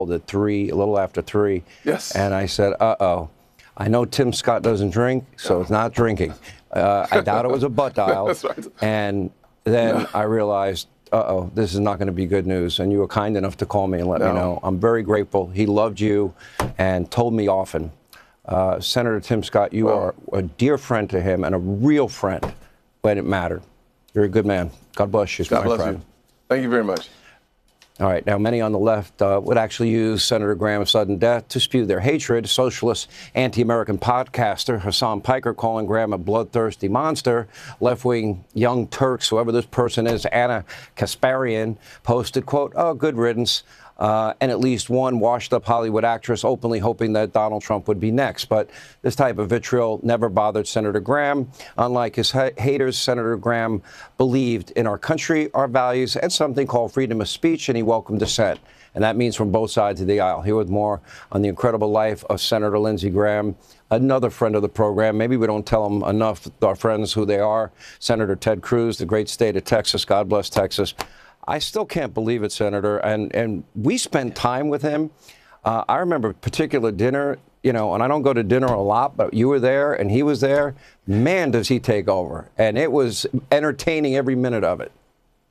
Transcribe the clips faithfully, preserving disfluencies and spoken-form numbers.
at three, a little after three. Yes. And I said, uh-oh. I know Tim Scott doesn't drink, so no. it's not drinking. Uh, I doubt it was a butt dial. That's right. And then no. I realized, uh-oh, this is not going to be good news. And you were kind enough to call me and let no. me know. I'm very grateful. He loved you and told me often, uh, Senator Tim Scott, you well, are a dear friend to him and a real friend when it mattered. You're a good man. God bless you. God my bless friend. you. Thank you very much. All right. Now, many on the left uh, would actually use Senator Graham's sudden death to spew their hatred. Socialist, anti-American podcaster Hassan Piker calling Graham a bloodthirsty monster. Left-wing Young Turks, whoever this person is, Anna Kasparian, posted, quote, oh, good riddance. Uh, and at least one washed-up Hollywood actress openly hoping that Donald Trump would be next. But this type of vitriol never bothered Senator Graham. Unlike his ha haters, Senator Graham believed in our country, our values, and something called freedom of speech, and he welcomed dissent. And that means from both sides of the aisle. Here with more on the incredible life of Senator Lindsey Graham, another friend of the program. Maybe we don't tell them enough, our friends, who they are. Senator Ted Cruz, the great state of Texas. God bless Texas. I still can't believe it, Senator. And and we spent time with him. Uh, I remember a particular dinner, you know, and I don't go to dinner a lot, but you were there and he was there. Man, does he take over. And it was entertaining every minute of it.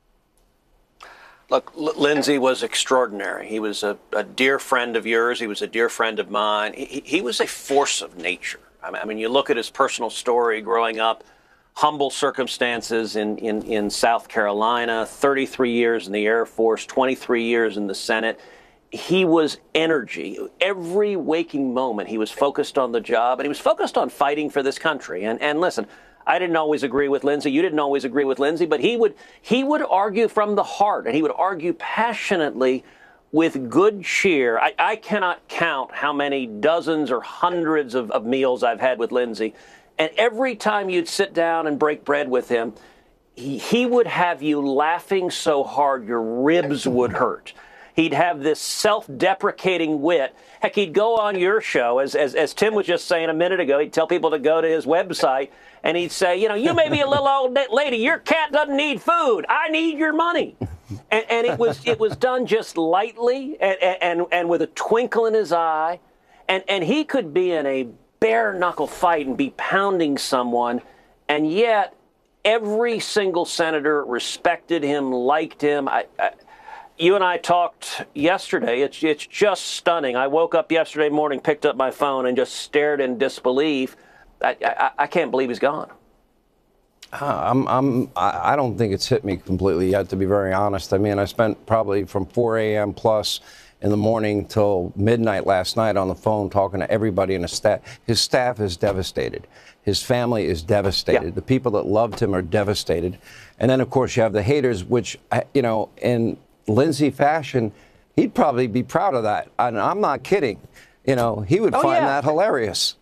Look, L Lindsey was extraordinary. He was a, a dear friend of yours. He was a dear friend of mine. He, he was a force of nature. I mean, I mean, you look at his personal story growing up. Humble circumstances in, in, in South Carolina, thirty-three years in the Air Force, twenty-three years in the Senate. He was energy. Every waking moment, he was focused on the job, and he was focused on fighting for this country. And, and listen, I didn't always agree with Lindsey. You didn't always agree with Lindsey, but he would, he would argue from the heart, and he would argue passionately with good cheer. I, I cannot count how many dozens or hundreds of, of meals I've had with Lindsey. And every time you'd sit down and break bread with him, he, he would have you laughing so hard your ribs would hurt. He'd have this self-deprecating wit. Heck, he'd go on your show, as, as, as Tim was just saying a minute ago, he'd tell people to go to his website, and he'd say, you know, you may be a little old lady, your cat doesn't need food, I need your money. And, and it was it was done just lightly and, and, and with a twinkle in his eye. And, and he could be in a bare-knuckle fight and be pounding someone, and yet every single senator respected him, liked him. I, I, you and I talked yesterday. It's, it's just stunning. I woke up yesterday morning, picked up my phone, and just stared in disbelief. I, I, I can't believe he's gone. Uh, I'm, I'm, I don't think it's hit me completely yet, to be very honest. I mean, I spent probably from four A M plus in the morning till midnight last night on the phone talking to everybody in his staff. His staff is devastated. His family is devastated. Yeah. The people that loved him are devastated. And then, of course, you have the haters, which, you know, in Lindsey fashion, he'd probably be proud of that. And I'm not kidding. You know, he would oh, find yeah. that hilarious.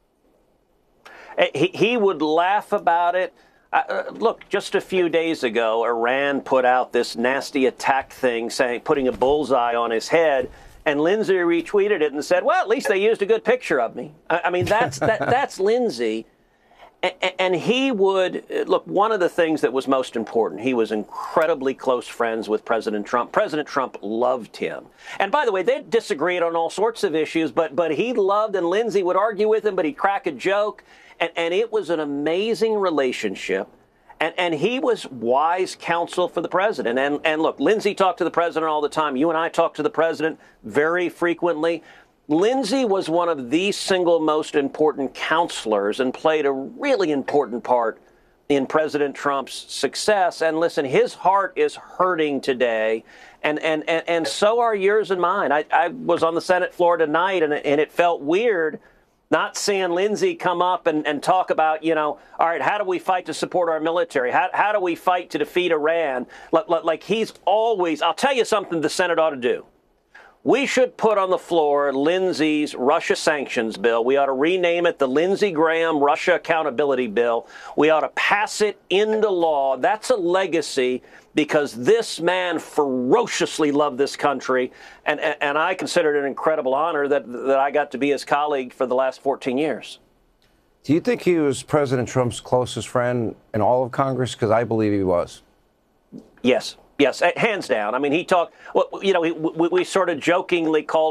He, he would laugh about it. Uh, look, just a few days ago, Iran put out this nasty attack thing, saying, putting a bullseye on his head, and Lindsey retweeted it and said, well, at least they used a good picture of me. I, I mean, that's that, that's Lindsey. And, and he would, look, one of the things that was most important, he was incredibly close friends with President Trump. President Trump loved him. And by the way, they disagreed on all sorts of issues, but, but he loved, and Lindsey would argue with him, but he'd crack a joke. And, and it was an amazing relationship. And, and he was wise counsel for the president. And, and look, Lindsey talked to the president all the time. You and I talked to the president very frequently. Lindsey was one of the single most important counselors and played a really important part in President Trump's success. And listen, his heart is hurting today. And, and, and, and so are yours and mine. I, I was on the Senate floor tonight, and, and it felt weird not seeing Lindsey come up and, and talk about, you know, all right, how do we fight to support our military? How, how do we fight to defeat Iran? Like, like he's always, I'll tell you something the Senate ought to do. We should put on the floor Lindsey's Russia sanctions bill. We ought to rename it the Lindsey Graham Russia Accountability Bill. We ought to pass it into law. That's a legacy, because this man ferociously loved this country, and, and, and I consider it an incredible honor that, that I got to be his colleague for the last fourteen years. Do you think he was President Trump's closest friend in all of Congress? Because I believe he was. Yes. Yes, hands down. I mean, he talked, well, you know, we, we, we sort of jokingly called